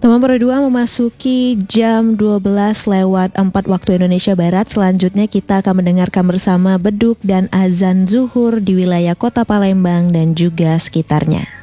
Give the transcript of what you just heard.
Nomor 2 memasuki jam 12:04 waktu Indonesia Barat. Selanjutnya kita akan mendengarkan bersama beduk dan azan zuhur di wilayah Kota Palembang dan juga sekitarnya.